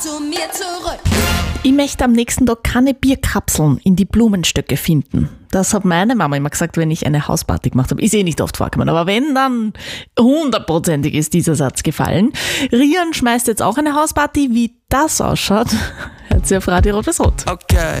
Zu mir zurück. Ich möchte am nächsten Tag keine Bierkapseln in die Blumenstöcke finden. Das hat meine Mama immer gesagt, wenn ich eine Hausparty gemacht habe. Ist nicht oft vorgekommen, aber wenn, dann 100%ig ist dieser Satz gefallen. Rian schmeißt jetzt auch eine Hausparty. Wie das ausschaut, hört sie auf Radio Rot bis Rot. Okay.